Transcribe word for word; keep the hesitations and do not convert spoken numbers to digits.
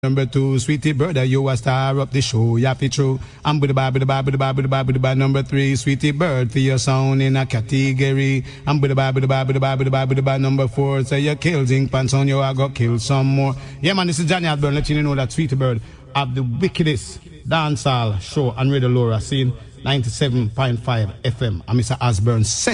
Number two, Sweetie Bird, you a star up the show, yeah, fi true. I'm with the bar, with the bar, with the bar, with the bar, with the bar. Number three, Sweetie Bird, for your sound in a category. I'm with the bar, with the bar, with the bar, with the bar, with the bar. Number four, say you kill Zinc Pants on you, I go kill some more. Yeah, man, this is Johnny Osborne, letting you know that Sweetie Bird have the wickedest dancehall show on Radio Laura, seen ninety-seven point five F M. I'm Mister Osborne.